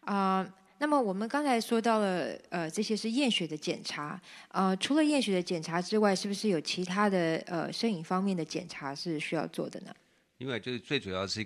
那么我们刚才说到了，这些是验血的检查，除了验血的检查之外，是不是有其他的摄影方面的检查是需要做的呢？ 另外就是最主要是